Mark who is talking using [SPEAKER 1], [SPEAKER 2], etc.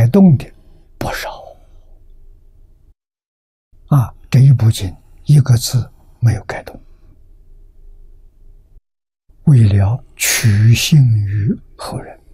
[SPEAKER 1] 改动的不少啊。这一部经一个字没有改动，为了取信于后人。